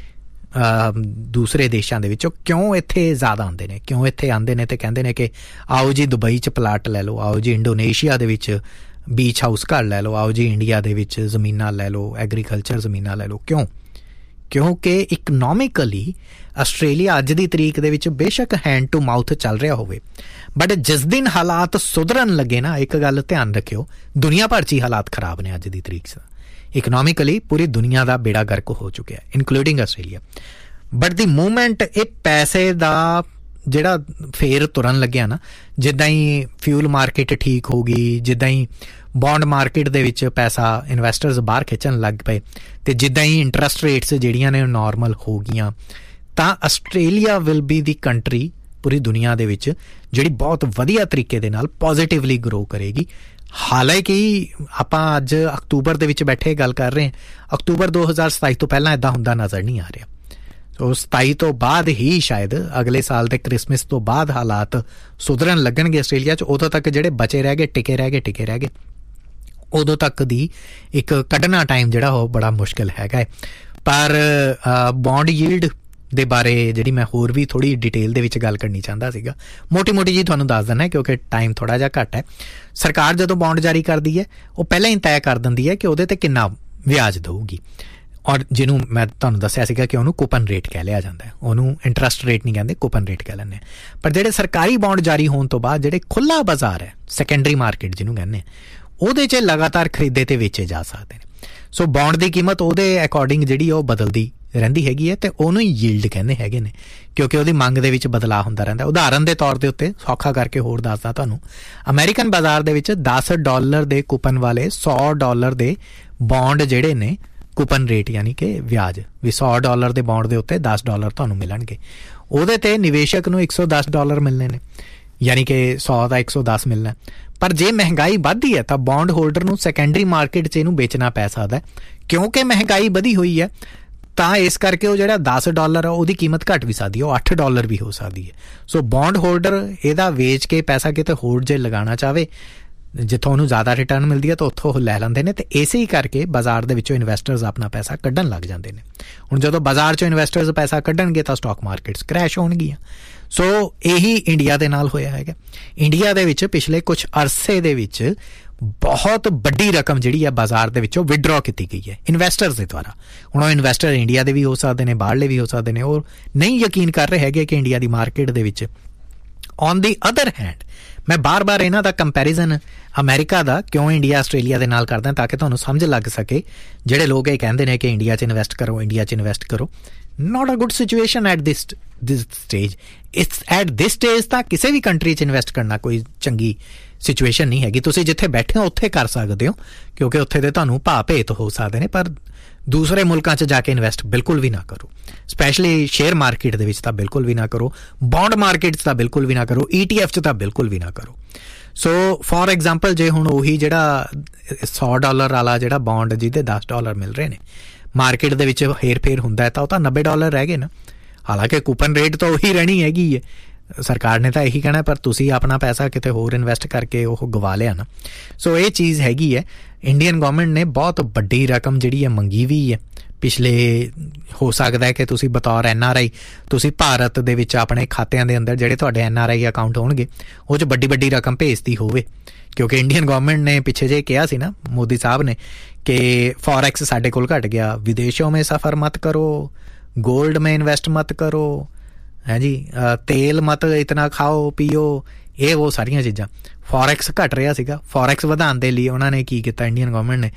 ਦੂਸਰੇ ਦੇਸ਼ਾਂ ਦੇ ਵਿੱਚੋਂ, ਕਿਉਂ ਇੱਥੇ ਜ਼ਿਆਦਾ ਆਉਂਦੇ ਨੇ, ਕਿਉਂ ਇੱਥੇ ਆਉਂਦੇ ਨੇ ਅਤੇ ਕਹਿੰਦੇ ਨੇ ਕਿ ਆਓ ਜੀ ਦੁਬਈ 'ਚ ਪਲਾਟ ਲੈ ਲਓ, ਆਓ ਜੀ ਇੰਡੋਨੇਸ਼ੀਆ ਦੇ ਵਿੱਚ ਬੀਚ ਹਾਊਸ ਘਰ ਲੈ ਲਓ, ਆਓ ਜੀ ਇੰਡੀਆ ਦੇ ਵਿੱਚ ਜ਼ਮੀਨਾਂ ਲੈ ਲਓ, ਐਗਰੀਕਲਚਰ ਜ਼ਮੀਨਾਂ ਲੈ ਲਓ। ਕਿਉਂ? ਕਿਉਂਕਿ ਇਕਨੋਮਿਕਲੀ ਆਸਟ੍ਰੇਲੀਆ ਅੱਜ ਦੀ ਤਰੀਕ ਦੇ ਵਿੱਚ ਬੇਸ਼ੱਕ ਹੈਂਡ ਟੂ ਮਾਊਥ ਚੱਲ ਰਿਹਾ ਹੋਵੇ, ਬਟ ਜਿਸ ਦਿਨ ਹਾਲਾਤ ਸੁਧਰਨ ਲੱਗੇ ਨਾ, ਇੱਕ ਗੱਲ ਧਿਆਨ ਰੱਖਿਓ, ਦੁਨੀਆ ਭਰ 'ਚ ਹੀ ਹਾਲਾਤ ਖਰਾਬ ਨੇ ਅੱਜ ਦੀ ਤਰੀਕ 'ਚ। ਇਕਨੋਮਿਕਲੀ ਪੂਰੀ ਦੁਨੀਆ ਦਾ ਬੇੜਾ ਗਰਕ ਹੋ ਚੁੱਕਿਆ, including Australia. But the movement ਇਹ ਪੈਸੇ ਦਾ ਜਿਹੜਾ ਫੇਰ ਤੁਰਨ ਲੱਗਿਆ ਨਾ, ਜਿੱਦਾਂ ਹੀ ਫਿਊਲ ਮਾਰਕੀਟ ਠੀਕ ਹੋ ਗਈ, ਜਿੱਦਾਂ ਹੀ ਬੌਂਡ ਮਾਰਕੀਟ ਦੇ ਵਿੱਚ ਪੈਸਾ ਇਨਵੈਸਟਰਸ ਬਾਹਰ ਖਿੱਚਣ ਲੱਗ ਪਏ, ਅਤੇ ਜਿੱਦਾਂ ਹੀ ਇੰਟਰਸਟ ਰੇਟਸ ਜਿਹੜੀਆਂ ਨੇ ਨੋਰਮਲ ਹੋ ਗਈਆਂ, ਤਾਂ Australia will be the country ਪੂਰੀ ਦੁਨੀਆ ਦੇ ਵਿੱਚ ਜਿਹੜੀ ਬਹੁਤ ਵਧੀਆ ਤਰੀਕੇ ਦੇ ਨਾਲ ਪੋਜ਼ੀਟਿਵਲੀ ਗਰੋ ਕਰੇਗੀ। ਹਾਲਾਂਕਿ ਆਪਾਂ ਅੱਜ ਅਕਤੂਬਰ ਦੇ ਵਿੱਚ ਬੈਠੇ ਗੱਲ ਕਰ ਰਹੇ ਹਾਂ, ਅਕਤੂਬਰ ਦੋ ਹਜ਼ਾਰ ਸਤਾਈ ਤੋਂ ਪਹਿਲਾਂ ਇੱਦਾਂ ਹੁੰਦਾ ਨਜ਼ਰ ਨਹੀਂ ਆ ਰਿਹਾ। ਸੋ ਸਤਾਈ ਤੋਂ ਬਾਅਦ ਹੀ ਸ਼ਾਇਦ ਅਗਲੇ ਸਾਲ ਦੇ ਕ੍ਰਿਸਮਸ ਤੋਂ ਬਾਅਦ ਹਾਲਾਤ ਸੁਧਰਨ ਲੱਗਣਗੇ ਆਸਟ੍ਰੇਲੀਆ 'ਚ। ਉਦੋਂ ਤੱਕ ਜਿਹੜੇ ਬਚੇ ਰਹਿ ਗਏ, ਟਿਕੇ ਰਹਿ ਗਏ ਟਿਕੇ ਰਹਿ ਗਏ ਉਦੋਂ ਤੱਕ ਦੀ ਇੱਕ ਕੱਢਣਾ ਟਾਈਮ ਜਿਹੜਾ ਉਹ ਬੜਾ ਮੁਸ਼ਕਿਲ ਹੈਗਾ ਹੈ। ਪਰ ਬੌਂਡ ਯੀਲਡ ਦੇ ਬਾਰੇ ਜਿਹੜੀ ਮੈਂ ਹੋਰ ਵੀ ਥੋੜ੍ਹੀ ਡਿਟੇਲ ਦੇ ਵਿੱਚ ਗੱਲ ਕਰਨੀ ਚਾਹੁੰਦਾ ਸੀਗਾ, ਮੋਟੀ ਮੋਟੀ ਜੀ ਤੁਹਾਨੂੰ ਦੱਸ ਦਿੰਦਾ ਕਿਉਂਕਿ ਟਾਈਮ ਥੋੜ੍ਹਾ ਜਿਹਾ ਘੱਟ ਹੈ। ਸਰਕਾਰ ਜਦੋਂ ਬੌਂਡ ਜਾਰੀ ਕਰਦੀ ਹੈ ਉਹ ਪਹਿਲਾਂ ਹੀ ਤੈਅ ਕਰ ਦਿੰਦੀ ਹੈ ਕਿ ਉਹਦੇ 'ਤੇ ਕਿੰਨਾ ਵਿਆਜ ਦੇਊਗੀ, ਔਰ ਜਿਹਨੂੰ ਮੈਂ ਤੁਹਾਨੂੰ ਦੱਸਿਆ ਸੀਗਾ ਕਿ ਉਹਨੂੰ ਕੂਪਨ ਰੇਟ ਕਹਿ ਲਿਆ ਜਾਂਦਾ ਹੈ, ਉਹਨੂੰ ਇੰਟਰਸਟ ਰੇਟ ਨਹੀਂ ਕਹਿੰਦੇ, ਕੂਪਨ ਰੇਟ ਕਹਿ ਲੈਂਦੇ। ਪਰ ਜਿਹੜੇ ਸਰਕਾਰੀ ਬੌਂਡ ਜਾਰੀ ਹੋਣ ਤੋਂ ਬਾਅਦ ਜਿਹੜੇ ਖੁੱਲ੍ਹਾ ਬਾਜ਼ਾਰ ਹੈ, ਸੈਕੰਡਰੀ ਮਾਰਕੀਟ ਜਿਹਨੂੰ ਕਹਿੰਦੇ, ਉਹਦੇ 'ਚ ਲਗਾਤਾਰ ਖਰੀਦੇ ਤੇ ਵੇਚੇ ਜਾ ਸਕਦੇ ਨੇ। ਸੋ ਬੌਂਡ ਦੀ ਕੀਮਤ ਉਹਦੇ ਅਕੋਰਡਿੰਗ ਜਿਹੜੀ ਉਹ ਬਦਲਦੀ ਰਹਿੰਦੀ ਹੈਗੀ ਹੈ, ਅਤੇ ਉਹਨੂੰ ਹੀ ਯੀਲਡ ਕਹਿੰਦੇ ਹੈਗੇ ਨੇ, ਕਿਉਂਕਿ ਉਹਦੀ ਮੰਗ ਦੇ ਵਿੱਚ ਬਦਲਾਅ ਹੁੰਦਾ ਰਹਿੰਦਾ। ਉਦਾਹਰਨ ਦੇ ਤੌਰ ਦੇ ਉੱਤੇ ਸੌਖਾ ਕਰਕੇ ਹੋਰ ਦੱਸਦਾ ਤੁਹਾਨੂੰ, ਅਮਰੀਕਨ ਬਾਜ਼ਾਰ ਦੇ ਵਿੱਚ ਦਸ ਡਾਲਰ ਦੇ ਕੂਪਨ ਵਾਲੇ ਸੌ ਡਾਲਰ ਦੇ ਬੌਂਡ ਜਿਹੜੇ ਨੇ, ਕੂਪਨ ਰੇਟ ਯਾਨੀ ਕਿ ਵਿਆਜ ਵੀ ਸੌ ਡਾਲਰ ਦੇ ਬੌਂਡ ਦੇ ਉੱਤੇ ਦਸ ਡਾਲਰ ਤੁਹਾਨੂੰ ਮਿਲਣਗੇ, ਉਹਦੇ 'ਤੇ ਨਿਵੇਸ਼ਕ ਨੂੰ ਇੱਕ ਸੌ ਦਸ ਡਾਲਰ ਮਿਲਣੇ ਨੇ, ਯਾਨੀ ਕਿ ਸੌ ਦਾ ਇੱਕ ਸੌ ਦਸ ਮਿਲਣਾ। ਪਰ ਜੇ ਮਹਿੰਗਾਈ ਵੱਧਦੀ ਹੈ ਤਾਂ ਬੌਂਡ ਹੋਲਡਰ ਨੂੰ ਸੈਕੰਡਰੀ ਮਾਰਕੀਟ 'ਚ ਇਹਨੂੰ ਵੇਚਣਾ ਪੈ ਸਕਦਾ, ਕਿਉਂਕਿ ਮਹਿੰਗਾਈ ਵਧੀ ਹੋਈ ਹੈ। ਤਾਂ ਇਸ ਕਰਕੇ ਉਹ ਜਿਹੜਾ ਦਸ ਡਾਲਰ ਆ ਉਹਦੀ ਕੀਮਤ ਘੱਟ ਵੀ ਸਕਦੀ ਹੈ, ਉਹ ਅੱਠ ਡਾਲਰ ਵੀ ਹੋ ਸਕਦੀ ਹੈ। ਸੋ ਬੌਂਡ ਹੋਲਡਰ ਇਹਦਾ ਵੇਚ ਕੇ ਪੈਸਾ ਕਿਤੇ ਹੋਰ ਜੇ ਲਗਾਉਣਾ ਚਾਹਵੇ, ਜਿੱਥੋਂ ਉਹਨੂੰ ਜ਼ਿਆਦਾ ਰਿਟਰਨ ਮਿਲਦੀ ਹੈ ਤਾਂ ਉੱਥੋਂ ਉਹ ਲੈ ਲੈਂਦੇ ਨੇ, ਅਤੇ ਇਸੇ ਹੀ ਕਰਕੇ ਬਾਜ਼ਾਰ ਦੇ ਵਿੱਚੋਂ ਇਨਵੈਸਟਰਸ ਆਪਣਾ ਪੈਸਾ ਕੱਢਣ ਲੱਗ ਜਾਂਦੇ ਨੇ। ਹੁਣ ਜਦੋਂ ਬਾਜ਼ਾਰ 'ਚੋਂ ਇਨਵੈਸਟਰਸ ਪੈਸਾ ਕੱਢਣਗੇ ਤਾਂ ਸਟਾਕ ਮਾਰਕੀਟਸ ਕਰੈਸ਼ ਹੋਣਗੀਆਂ। ਸੋ ਇਹੀ ਇੰਡੀਆ ਦੇ ਨਾਲ ਹੋਇਆ ਹੈਗਾ। ਇੰਡੀਆ ਦੇ ਵਿੱਚ ਪਿਛਲੇ ਕੁਛ ਅਰਸੇ ਦੇ ਵਿੱਚ ਬਹੁਤ ਵੱਡੀ ਰਕਮ ਜਿਹੜੀ ਹੈ ਬਾਜ਼ਾਰ ਦੇ ਵਿੱਚੋਂ ਵਿਡਰੋ ਕੀਤੀ ਗਈ ਹੈ ਇਨਵੈਸਟਰਸ ਦੇ ਦੁਆਰਾ। ਹੁਣ ਉਹ ਇਨਵੈਸਟਰ ਇੰਡੀਆ ਦੇ ਵੀ ਹੋ ਸਕਦੇ ਨੇ, ਬਾਹਰਲੇ ਵੀ ਹੋ ਸਕਦੇ ਨੇ, ਉਹ ਨਹੀਂ ਯਕੀਨ ਕਰ ਰਹੇ ਹੈਗੇ ਕਿ ਇੰਡੀਆ ਦੀ ਮਾਰਕੀਟ ਦੇ ਵਿੱਚ। ਔਨ ਦੀ ਅਦਰ ਹੈਂਡ ਮੈਂ ਬਾਰ-ਬਾਰ ਇਹਨਾਂ ਦਾ ਕੰਪੈਰੀਜ਼ਨ ਅਮਰੀਕਾ ਦਾ ਕਿਉਂ ਇੰਡੀਆ ਆਸਟ੍ਰੇਲੀਆ ਦੇ ਨਾਲ ਕਰਦਾ, ਤਾਂ ਕਿ ਤੁਹਾਨੂੰ ਸਮਝ ਲੱਗ ਸਕੇ। ਜਿਹੜੇ ਲੋਕ ਇਹ ਕਹਿੰਦੇ ਨੇ ਕਿ ਇੰਡੀਆ 'ਚ ਇਨਵੈਸਟ ਕਰੋ, ਇੰਡੀਆ 'ਚ ਇਨਵੈਸਟ ਕਰੋ, not a good situation at this this stage. It's at this stage ਤਾਂ ਕਿਸੇ ਵੀ ਕੰਟਰੀ 'ਚ ਇਨਵੈਸਟ ਕਰਨਾ ਕੋਈ ਚੰਗੀ ਸਿਚੁਏਸ਼ਨ ਨਹੀਂ ਹੈਗੀ। ਤੁਸੀਂ ਜਿੱਥੇ ਬੈਠੇ ਹੋ ਉੱਥੇ ਕਰ ਸਕਦੇ ਹੋ, ਕਿਉਂਕਿ ਉੱਥੇ ਦੇ ਤੁਹਾਨੂੰ ਭਾਅ ਭੇਤ ਹੋ ਸਕਦੇ ਨੇ, ਪਰ ਦੂਸਰੇ ਮੁਲਕਾਂ 'ਚ ਜਾ ਕੇ ਇਨਵੈਸਟ ਬਿਲਕੁਲ ਵੀ ਨਾ ਕਰੋ, ਸਪੈਸ਼ਲੀ ਸ਼ੇਅਰ ਮਾਰਕੀਟ ਦੇ ਵਿੱਚ ਤਾਂ ਬਿਲਕੁਲ ਵੀ ਨਾ ਕਰੋ, ਬੌਂਡ ਮਾਰਕੀਟ 'ਚ ਤਾਂ ਬਿਲਕੁਲ ਵੀ ਨਾ ਕਰੋ, ਈ ਟੀ ਐਫ 'ਚ ਤਾਂ ਬਿਲਕੁਲ ਵੀ ਨਾ ਕਰੋ। ਸੋ ਫੋਰ ਐਗਜ਼ਾਮਪਲ, ਜੇ ਹੁਣ ਉਹੀ ਜਿਹੜਾ ਸੌ ਡਾਲਰ ਵਾਲਾ ਜਿਹੜਾ ਬੌਂਡ ਜਿਹਦੇ ਦਸ ਡਾਲਰ ਮਿਲ ਰਹੇ ਨੇ, ਮਾਰਕੀਟ ਦੇ ਵਿੱਚ ਹੇਰ ਫੇਰ ਹੁੰਦਾ ਹੈ ਤਾਂ ਉਹ ਤਾਂ ਨੱਬੇ ਡਾਲਰ ਰਹਿ ਗਏ ਨਾ। ਹਾਲਾਂਕਿ ਕੂਪਨ ਰੇਟ ਤਾਂ ਉਹੀ ਰਹਿਣੀ ਹੈਗੀ ਹੈ, ਸਰਕਾਰ ਨੇ ਤਾਂ ਇਹੀ ਕਹਿਣਾ, ਪਰ ਤੁਸੀਂ ਆਪਣਾ ਪੈਸਾ ਕਿਤੇ ਹੋਰ ਇਨਵੈਸਟ ਕਰਕੇ ਉਹ ਗਵਾ ਲਿਆ ਨਾ। ਸੋ ਇਹ ਚੀਜ਼ ਹੈਗੀ ਹੈ। ਇੰਡੀਅਨ ਗੌਰਮੈਂਟ ਨੇ ਬਹੁਤ ਵੱਡੀ ਰਕਮ ਜਿਹੜੀ ਹੈ ਮੰਗੀ ਵੀ ਹੈ ਪਿਛਲੇ, ਹੋ ਸਕਦਾ ਹੈ ਕਿ ਤੁਸੀਂ ਬਤੌਰ ਐਨ ਆਰ ਆਈ ਤੁਸੀਂ ਭਾਰਤ ਦੇ ਵਿੱਚ ਆਪਣੇ ਖਾਤਿਆਂ ਦੇ ਅੰਦਰ ਜਿਹੜੇ ਤੁਹਾਡੇ ਐਨ ਆਰ ਆਈ ਅਕਾਊਂਟ ਹੋਣਗੇ ਉਹ 'ਚ ਵੱਡੀ ਵੱਡੀ ਰਕਮ ਭੇਜਦੀ ਹੋਵੇ, ਕਿਉਂਕਿ ਇੰਡੀਅਨ ਗੌਰਮੈਂਟ ਨੇ ਪਿੱਛੇ ਜੇ ਕਿਹਾ ਸੀ ਨਾ ਮੋਦੀ ਸਾਹਿਬ ਨੇ ਕਿ ਫੋਰੈਕਸ ਸਾਡੇ ਕੋਲ ਘਟ ਗਿਆ, ਵਿਦੇਸ਼ੋਂ ਮੇਂ ਸਫ਼ਰ ਮਤ ਕਰੋ, गोल्ड में इन्वेस्ट मत करो, है जी, तेल मत इतना खाओ पीओ, ਇਹ ਉਹ ਸਾਰੀਆਂ ਚੀਜ਼ਾਂ। ਫੋਰੈਕਸ ਘਟ ਰਿਹਾ ਸੀਗਾ, ਫੋਰੈਕਸ ਵਧਾਉਣ ਦੇ ਲਈ ਉਹਨਾਂ ਨੇ ਕੀ ਕੀਤਾ ਇੰਡੀਅਨ ਗਵਰਨਮੈਂਟ ਨੇ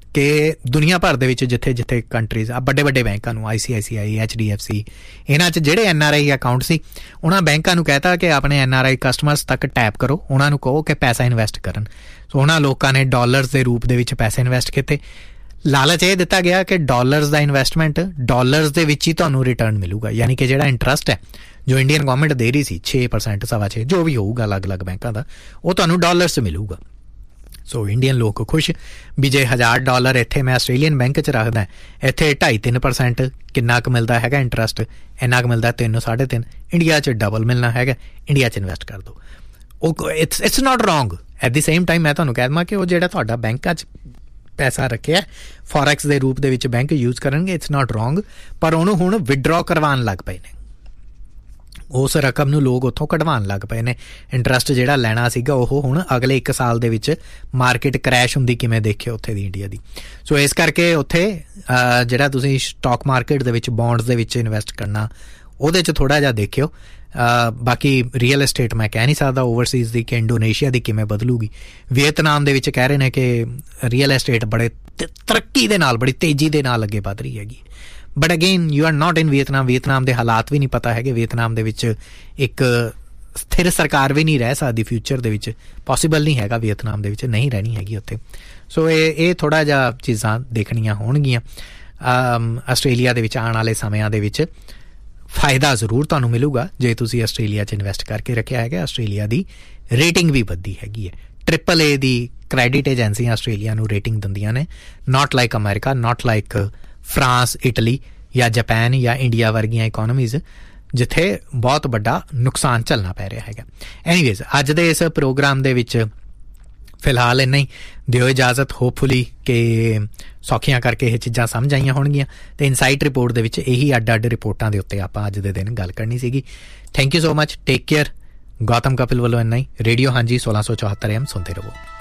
ਕਿ ਦੁਨੀਆ ਭਰ ਦੇ ਵਿੱਚ ਜਿੱਥੇ ਜਿੱਥੇ ਕੰਟਰੀਜ਼ ਆ ਵੱਡੇ ਵੱਡੇ ਬੈਂਕਾਂ ਨੂੰ, ਆਈ ਸੀ ਆਈ ਸੀ ਆਈ, ਐਚ ਡੀ ਐਫ ਸੀ, ਇਹਨਾਂ 'ਚ ਜਿਹੜੇ ਐਨ ਆਰ ਆਈ ਅਕਾਊਂਟ ਸੀ ਉਹਨਾਂ ਬੈਂਕਾਂ ਨੂੰ ਕਹਿਤਾ ਕਿ ਆਪਣੇ ਐਨ ਆਰ ਆਈ ਕਸਟਮਰਸ ਤੱਕ ਟੈਪ ਕਰੋ, ਉਹਨਾਂ ਨੂੰ ਕਹੋ ਕਿ ਪੈਸਾ ਇਨਵੈਸਟ ਕਰਨ। ਸੋ ਉਹਨਾਂ ਲੋਕਾਂ ਨੇ ਡਾਲਰਸ ਦੇ ਰੂਪ ਦੇ ਵਿੱਚ ਪੈਸੇ ਇਨਵੈਸਟ ਕੀਤੇ। ਲਾਲਚ ਇਹ ਦਿੱਤਾ ਗਿਆ ਕਿ ਡਾਲਰਸ ਦਾ ਇਨਵੈਸਟਮੈਂਟ ਡਾਲਰਸ ਦੇ ਵਿੱਚ ਹੀ ਤੁਹਾਨੂੰ ਰਿਟਰਨ ਮਿਲੂਗਾ, ਯਾਨੀ ਕਿ ਜਿਹੜਾ ਇੰਟਰਸਟ ਹੈ ਜੋ ਇੰਡੀਅਨ ਗਵਰਨਮੈਂਟ ਦੇ ਰਹੀ ਸੀ ਛੇ ਪਰਸੈਂਟ ਸਵਾ ਛੇ ਜੋ ਵੀ ਹੋਊਗਾ ਅਲੱਗ ਅਲੱਗ ਬੈਂਕਾਂ ਦਾ, ਉਹ ਤੁਹਾਨੂੰ ਡਾਲਰਸ 'ਚ ਮਿਲੂਗਾ। ਸੋ ਇੰਡੀਅਨ ਲੋਕ ਖੁਸ਼ ਵੀ ਜੇ ਹਜ਼ਾਰ ਡਾਲਰ ਇੱਥੇ ਮੈਂ ਆਸਟ੍ਰੇਲੀਅਨ ਬੈਂਕ 'ਚ ਰੱਖਦਾ, ਇੱਥੇ ਢਾਈ ਤਿੰਨ ਪਰਸੈਂਟ ਕਿੰਨਾ ਕੁ ਮਿਲਦਾ ਹੈਗਾ ਇੰਟਰਸਟ, ਇੰਨਾ ਕੁ ਮਿਲਦਾ ਤਿੰਨ ਸਾਢੇ ਤਿੰਨ, ਇੰਡੀਆ 'ਚ ਡਬਲ ਮਿਲਣਾ ਹੈਗਾ, ਇੰਡੀਆ 'ਚ ਇਨਵੈਸਟ ਕਰ ਦਿਓ। ਉਹ it's it's not wrong. At the same time ਮੈਂ ਤੁਹਾਨੂੰ ਕਹਿ ਦੇਵਾਂ ਕਿ ਉਹ ਜਿਹੜਾ ਤੁਹਾਡਾ ਬੈਂਕਾਂ 'ਚ ਪੈਸਾ ਰੱਖਿਆ ਫੋਰੈਕਸ ਦੇ ਰੂਪ ਦੇ ਵਿੱਚ ਬੈਂਕ ਯੂਜ਼ ਕਰਨਗੇ, ਇਟਸ ਨਾਟ ਰੋਂਗ, ਪਰ ਉਹਨੂੰ ਹੁਣ ਵਿਡਰੋ ਕਰਵਾਉਣ ਲੱਗ ਪਏ ਨੇ, ਉਸ ਰਕਮ ਨੂੰ ਲੋਕ ਉੱਥੋਂ ਕਢਵਾਉਣ ਲੱਗ ਪਏ ਨੇ। ਇੰਟਰਸਟ ਜਿਹੜਾ ਲੈਣਾ ਸੀਗਾ ਉਹ ਹੁਣ ਅਗਲੇ ਇੱਕ ਸਾਲ ਦੇ ਵਿੱਚ ਮਾਰਕੀਟ ਕਰੈਸ਼ ਹੁੰਦੀ ਕਿਵੇਂ ਦੇਖਿਓ ਉੱਥੇ ਦੀ ਇੰਡੀਆ ਦੀ। ਸੋ ਇਸ ਕਰਕੇ ਉੱਥੇ ਜਿਹੜਾ ਤੁਸੀਂ ਸਟਾਕ ਮਾਰਕੀਟ ਦੇ ਵਿੱਚ ਬੌਂਡਸ ਦੇ ਵਿੱਚ ਇਨਵੈਸਟ ਕਰਨਾ ਉਹਦੇ 'ਚ ਥੋੜ੍ਹਾ ਜਿਹਾ ਦੇਖਿਓ। ਬਾਕੀ ਰੀਅਲ ਐਸਟੇਟ ਮੈਂ ਕਹਿ ਨਹੀਂ ਸਕਦਾ ਓਵਰਸੀਜ਼ ਦੀ ਕਿ ਇੰਡੋਨੇਸ਼ੀਆ ਦੀ ਕਿਵੇਂ ਬਦਲੂਗੀ। ਵੀਅਤਨਾਮ ਦੇ ਵਿੱਚ ਕਹਿ ਰਹੇ ਨੇ ਕਿ ਰੀਅਲ ਐਸਟੇਟ ਬੜੇ ਤਰੱਕੀ ਦੇ ਨਾਲ ਬੜੀ ਤੇਜ਼ੀ ਦੇ ਨਾਲ ਅੱਗੇ ਵੱਧ ਰਹੀ ਹੈਗੀ, but again you are not in Vietnam. Vietnam ਦੇ ਹਾਲਾਤ ਵੀ ਨਹੀਂ ਪਤਾ ਹੈਗੇ। ਵੀਅਤਨਾਮ ਦੇ ਵਿੱਚ ਇੱਕ ਸਥਿਰ ਸਰਕਾਰ ਵੀ ਨਹੀਂ ਰਹਿ ਸਕਦੀ ਫਿਊਚਰ ਦੇ ਵਿੱਚ, ਪੋਸੀਬਲ ਨਹੀਂ ਹੈਗਾ ਵੀਅਤਨਾਮ ਦੇ ਵਿੱਚ, ਨਹੀਂ ਰਹਿਣੀ ਹੈਗੀ ਉੱਥੇ। ਸੋ ਇਹ ਇਹ ਥੋੜ੍ਹਾ ਜਿਹਾ ਚੀਜ਼ਾਂ ਦੇਖਣੀਆਂ ਹੋਣਗੀਆਂ। ਆਸਟ੍ਰੇਲੀਆ ਦੇ ਵਿੱਚ ਆਉਣ ਵਾਲੇ ਸਮਿਆਂ ਦੇ ਵਿੱਚ ਫਾਇਦਾ ਜ਼ਰੂਰ ਤੁਹਾਨੂੰ ਮਿਲੂਗਾ ਜੇ ਤੁਸੀਂ ਆਸਟ੍ਰੇਲੀਆ 'ਚ ਇਨਵੈਸਟ ਕਰਕੇ ਰੱਖਿਆ ਹੈਗਾ। ਆਸਟ੍ਰੇਲੀਆ ਦੀ ਰੇਟਿੰਗ ਵੀ ਵੱਧਦੀ ਹੈਗੀ ਹੈ। ਟ੍ਰਿਪਲ ਏ ਦੀ ਕ੍ਰੈਡਿਟ ਏਜੰਸੀਆਂ ਆਸਟ੍ਰੇਲੀਆ ਨੂੰ ਰੇਟਿੰਗ ਦਿੰਦੀਆਂ ਨੇ, not like America, not like France, Italy ਜਾਂ ਜਪੈਨ ਜਾਂ ਇੰਡੀਆ ਵਰਗੀਆਂ ਇਕੋਨਮੀਜ਼ ਜਿੱਥੇ ਬਹੁਤ ਵੱਡਾ ਨੁਕਸਾਨ ਝੱਲਣਾ ਪੈ ਰਿਹਾ ਹੈਗਾ। ਐਨੀਵੇਜ਼ ਅੱਜ ਦੇ ਇਸ ਪ੍ਰੋਗਰਾਮ ਦੇ ਵਿੱਚ ਫਿਲਹਾਲ ਇੰਨਾ ਹੀ। ਦਿਓ ਇਜਾਜ਼ਤ, ਹੋਪਫੁਲੀ ਕਿ ਸੌਖੀਆਂ ਕਰਕੇ ਇਹ ਚੀਜ਼ਾਂ ਸਮਝ ਆਈਆਂ ਹੋਣਗੀਆਂ। ਅਤੇ ਇਨਸਾਈਟ ਰਿਪੋਰਟ ਦੇ ਵਿੱਚ ਇਹੀ ਅੱਡ ਅੱਡ ਰਿਪੋਰਟਾਂ ਦੇ ਉੱਤੇ ਆਪਾਂ ਅੱਜ ਦੇ ਦਿਨ ਗੱਲ ਕਰਨੀ ਸੀਗੀ। Thank you so much, take care. Gautam Kapil ਵੱਲੋਂ ਇੰਨਾ ਹੀ। ਰੇਡੀਓ ਹਾਂਜੀ ਸੋਲਾਂ ਸੌ ਚੌਹੱਤਰ ਐਮ ਸੁਣਦੇ ਰਹੋ।